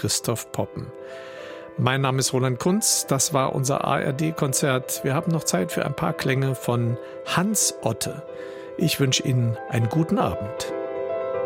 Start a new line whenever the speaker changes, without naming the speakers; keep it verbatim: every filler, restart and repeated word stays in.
Christoph Poppen. Mein Name ist Roland Kunz, das war unser A R D-Konzert. Wir haben noch Zeit für ein paar Klänge von Hans Otte. Ich wünsche Ihnen einen guten Abend.